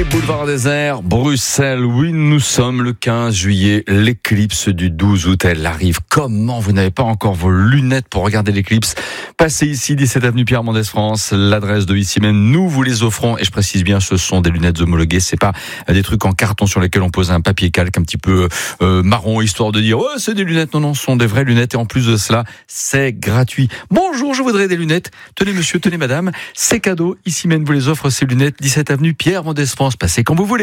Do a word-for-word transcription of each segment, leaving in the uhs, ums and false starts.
boulevard Désert, Bruxelles. Oui, nous sommes le quinze juillet. L'éclipse du douze août, elle arrive. Comment vous n'avez pas encore vos lunettes pour regarder l'éclipse? Passez ici, dix-sept avenue Pierre Mendès France. L'adresse de ici même, nous vous les offrons. Et je précise bien, ce sont des lunettes homologuées. C'est pas des trucs en carton sur lesquels on pose un papier calque un petit peu euh, marron, histoire de dire oh, c'est des lunettes. Non, non, ce sont des vraies lunettes. Et en plus de cela, c'est gratuit. Bonjour, je voudrais des lunettes. Tenez monsieur, tenez madame. C'est cadeau. Ici même vous les offre ces lunettes. dix-sept avenue Pierre Mendès France. Passez quand vous voulez.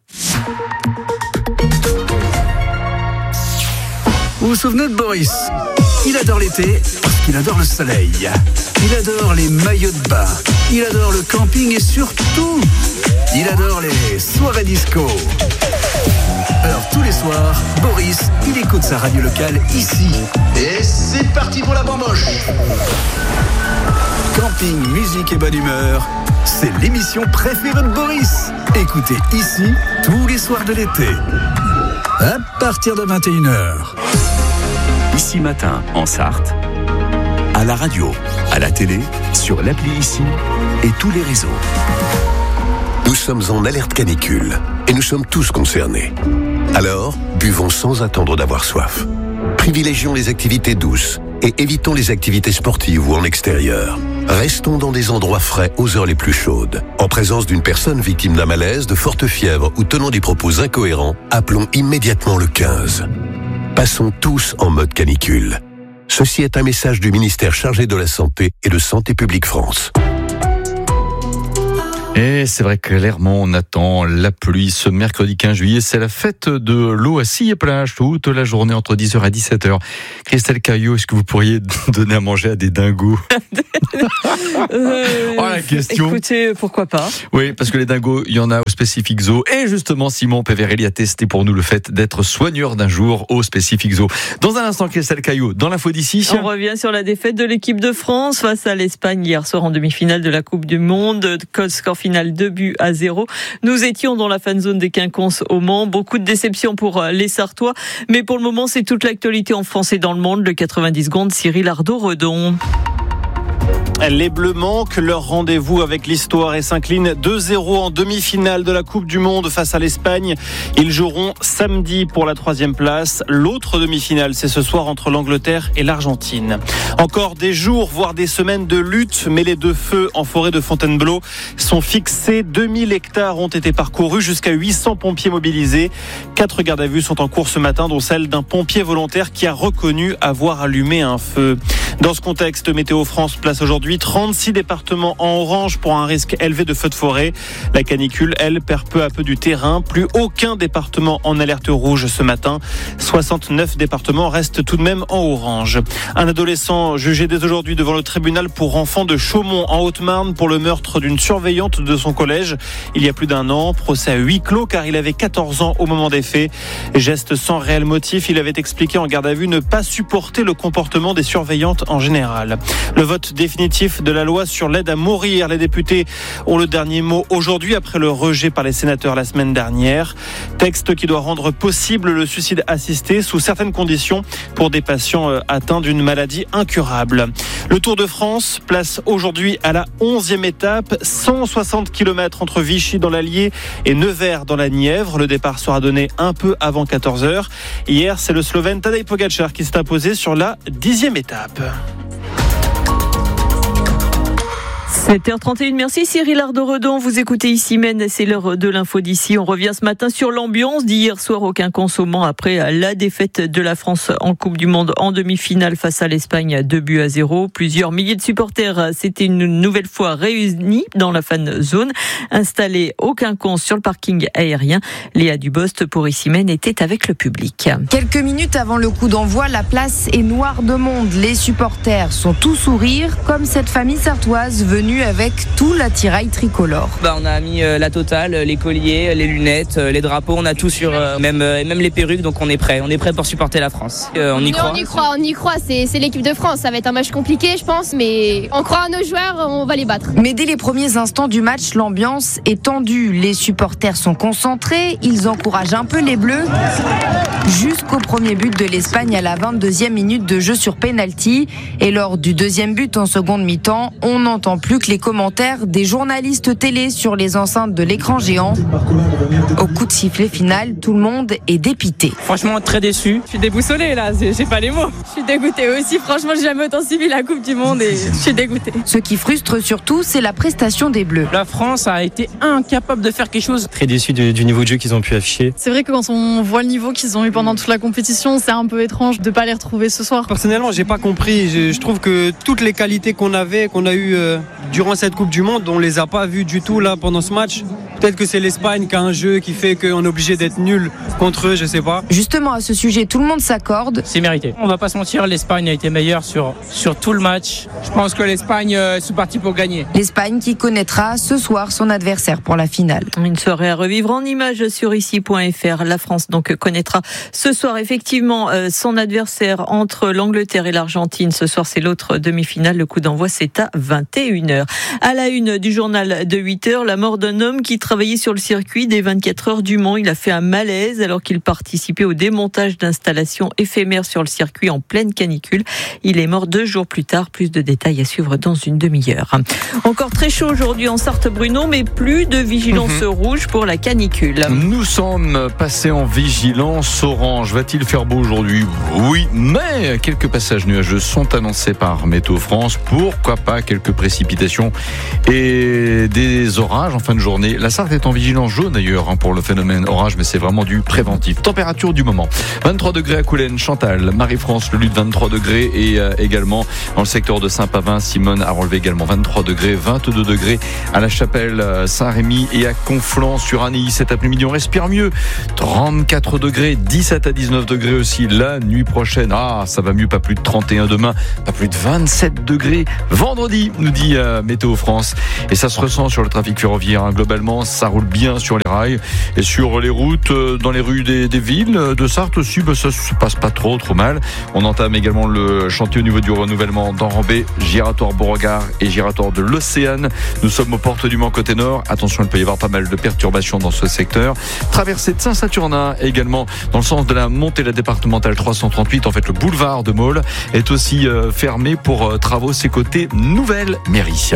Vous vous souvenez de Boris? Il adore l'été parce qu'il adore le soleil. Il adore les maillots de bain. Il adore le camping et surtout, il adore les soirées disco. Alors tous les soirs, Boris, il écoute sa radio locale ici. Et c'est parti pour la bamboche. Camping, musique et bonne humeur, c'est l'émission préférée de Boris. Écoutez ici tous les soirs de l'été, à partir de vingt et une heures. Ici Matin, en Sarthe, à la radio, à la télé, sur l'appli Ici et tous les réseaux. Nous sommes en alerte canicule et nous sommes tous concernés. Alors, buvons sans attendre d'avoir soif. Privilégions les activités douces et évitons les activités sportives ou en extérieur. Restons dans des endroits frais aux heures les plus chaudes. En présence d'une personne victime d'un malaise, de forte fièvre ou tenant des propos incohérents, appelons immédiatement le quinze. Passons tous en mode canicule. Ceci est un message du ministère chargé de la Santé et de Santé publique France. Et c'est vrai que clairement on attend la pluie ce mercredi quinze juillet. C'est la fête de l'eau à Sillé-Plage toute la journée entre dix heures et dix-sept heures. Christelle Caillot, est-ce que vous pourriez donner à manger à des dingos? euh, oh la question. Écoutez, pourquoi pas? Oui, parce que les dingos, il y en a au Specific Zoo. Et justement, Simon Peverelli a testé pour nous le fait d'être soigneur d'un jour au Specific Zoo. Dans un instant, Christelle Caillot, dans l'info d'ici. On revient sur la défaite de l'équipe de France face à l'Espagne hier soir en demi-finale de la Coupe du Monde. Code score final deux buts à zéro. Nous étions dans la fan zone des Quinconces au Mans. Beaucoup de déceptions pour les Sartois. Mais pour le moment, c'est toute l'actualité en France et dans le monde. Le quatre-vingt-dix secondes, Cyril Ardo-Redon. Les Bleus manquent leur rendez-vous avec l'histoire et s'inclinent deux zéro en demi-finale de la Coupe du Monde face à l'Espagne. Ils joueront samedi pour la troisième place. L'autre demi-finale, c'est ce soir entre l'Angleterre et l'Argentine. Encore des jours, voire des semaines de lutte, mais les deux feux en forêt de Fontainebleau sont fixés. deux mille hectares ont été parcourus, jusqu'à huit cents pompiers mobilisés. Quatre gardes à vue sont en cours ce matin, dont celle d'un pompier volontaire qui a reconnu avoir allumé un feu. Dans ce contexte, Météo France place aujourd'hui trente-six départements en orange pour un risque élevé de feux de forêt. La canicule, elle, perd peu à peu du terrain. Plus aucun département en alerte rouge ce matin. soixante-neuf départements restent tout de même en orange. Un adolescent jugé dès aujourd'hui devant le tribunal pour enfants de Chaumont en Haute-Marne pour le meurtre d'une surveillante de son collège il y a plus d'un an. Procès à huis clos car il avait quatorze ans au moment des faits. Geste sans réel motif, il avait expliqué en garde à vue ne pas supporter le comportement des surveillantes en général. Le vote définitif de la loi sur l'aide à mourir. Les députés ont le dernier mot aujourd'hui après le rejet par les sénateurs la semaine dernière. Texte qui doit rendre possible le suicide assisté sous certaines conditions pour des patients atteints d'une maladie incurable. Le Tour de France place aujourd'hui à la onzième étape, cent soixante kilomètres entre Vichy dans l'Allier et Nevers dans la Nièvre. Le départ sera donné un peu avant quatorze heures. Hier, c'est le Slovène Tadej Pogačar qui s'est imposé sur la dixième étape. sept heures trente et une, merci Cyril Ardo-Redon. Vous écoutez ici Mène, c'est l'heure de l'info d'ici. On revient ce matin sur l'ambiance d'hier soir au Quinconce au Mans après la défaite de la France en Coupe du Monde en demi-finale face à l'Espagne, deux buts à zéro. Plusieurs milliers de supporters s'étaient une nouvelle fois réunis dans la fan zone, installée au Quinconce sur le parking aérien. Léa Dubost pour ici Mène était avec le public. Quelques minutes avant le coup d'envoi, la place est noire de monde. Les supporters sont tous sourires, comme cette famille sartoise venue avec tout l'attirail tricolore. Bah, on a mis euh, la totale, les colliers, les lunettes, euh, les drapeaux, on a tout sur, euh, même, euh, même les perruques, donc on est prêt. On est prêt pour supporter la France. Euh, on y croit. On y croit, on y croit. C'est, c'est l'équipe de France. Ça va être un match compliqué, je pense, mais on croit à nos joueurs, on va les battre. Mais dès les premiers instants du match, l'ambiance est tendue. Les supporters sont concentrés, ils encouragent un peu les Bleus. Jusqu'au premier but de l'Espagne à la vingt-deuxième minute de jeu sur penalty. Et lors du deuxième but en seconde mi-temps, on n'entend plus que les commentaires des journalistes télé sur les enceintes de l'écran géant. Au coup de sifflet final, tout le monde est dépité. Franchement, très déçu. Je suis déboussolée là, j'ai pas les mots. Je suis dégoûtée aussi, franchement, j'ai jamais autant suivi la Coupe du Monde et je suis dégoûtée. Ce qui frustre surtout, c'est la prestation des Bleus. La France a été incapable de faire quelque chose. Très déçu du, du niveau de jeu qu'ils ont pu afficher. C'est vrai que quand on voit le niveau qu'ils ont eu pendant toute la compétition, c'est un peu étrange de pas les retrouver ce soir. Personnellement, j'ai pas compris. Je, je trouve que toutes les qualités qu'on avait, qu'on a eues euh, durant cette Coupe du Monde, on les a pas vues du tout là pendant ce match. Peut-être que c'est l'Espagne qui a un jeu qui fait qu'on est obligé d'être nul contre eux, je sais pas. Justement, à ce sujet, tout le monde s'accorde. C'est mérité. On va pas se mentir, l'Espagne a été meilleure sur, sur tout le match. Je pense que l'Espagne euh, est partie pour gagner. L'Espagne qui connaîtra ce soir son adversaire pour la finale. Une soirée à revivre en images sur ici point f r. La France donc connaîtra ce soir effectivement euh, son adversaire entre l'Angleterre et l'Argentine. Ce soir, c'est l'autre demi-finale. Le coup d'envoi, c'est à vingt et une heures. À la une du journal de huit heures, la mort d'un homme qui travaillait sur le circuit des vingt-quatre heures du Mans. Il a fait un malaise alors qu'il participait au démontage d'installations éphémères sur le circuit en pleine canicule. Il est mort deux jours plus tard. Plus de détails à suivre dans une demi-heure. Encore très chaud aujourd'hui en Sarthe-Bruno, mais plus de vigilance mmh. rouge pour la canicule. Nous sommes passés en vigilance orange. Va-t-il faire beau aujourd'hui ? Oui, mais quelques passages nuageux sont annoncés par Météo France. Pourquoi pas quelques précipitations et des orages en fin de journée. La Sarthe est en vigilance jaune d'ailleurs pour le phénomène orage, mais c'est vraiment du préventif. Température du moment. vingt-trois degrés à Coulennes, Chantal, Marie-France, le Lutte vingt-trois degrés et euh, également dans le secteur de Saint-Pavin, Simone a relevé également vingt-trois degrés, vingt-deux degrés à La Chapelle, Saint-Rémy et à Conflans sur Annecy. Cet après-midi, on respire mieux. trente-quatre degrés, dix-sept à dix-neuf degrés aussi la nuit prochaine. Ah, ça va mieux, pas plus de trente et un demain, pas plus de vingt-sept degrés vendredi, nous dit euh, Météo France. Et ça se ressent sur le trafic ferroviaire. Hein. Globalement, ça roule bien sur les rails et sur les routes, euh, dans les rues des, des villes de Sarthe aussi, bah, ça se passe pas trop trop mal. On entame également le chantier au niveau du renouvellement d'Enrambé, Giratoire Beauregard et Giratoire de l'Océane. Nous sommes aux portes du Mans côté nord. Attention, il peut y avoir pas mal de perturbations dans ce secteur. Traversée de Saint-Saturnin également dans le sens de la montée de la départementale trois cent trente-huit. En fait, le boulevard de Maule est aussi euh, fermé pour euh, travaux. C'est côté Nouvelle Mairie.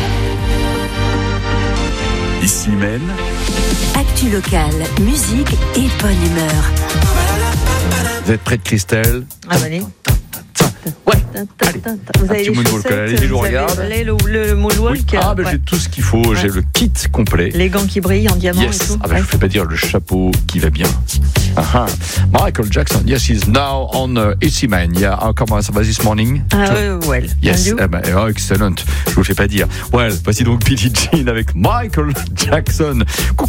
Ici même. Actu locale, musique et bonne humeur. Vous êtes prête, Christelle ? Ah, allez. Ouais. Allez. Vous avez les chaussettes, allez, je regarde. Le, le, le moonwalk. Oui. Ah, ben ouais. J'ai tout ce qu'il faut. Ouais. J'ai le kit complet. Les gants qui brillent en diamant yes. et tout. Ah, ben ouais. Je ne fais pas dire le chapeau qui va bien. Uh-huh. Michael Jackson, yes, he's now on uh, Easy Man. Yeah, oh, comment ça va this morning? Ah, uh, well. Yes, eh ben, oh, excellent. Je ne vous le fais pas dire. Well, voici donc Billie Jean avec Michael Jackson. Coucou.